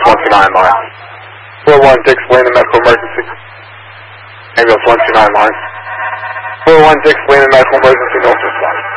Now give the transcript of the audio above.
129 line. 4-1 to explain the medical emergency. Ambulance 129 line. 4-1 to explain the medical emergency, northwest line.